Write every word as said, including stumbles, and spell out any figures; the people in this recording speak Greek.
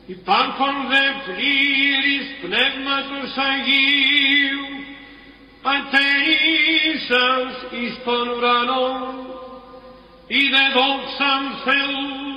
Υπάρχον δε πλήρης Πνεύματος Αγίου, πατέρισσας εις των ουρανών, είδε δόξαν Θεού,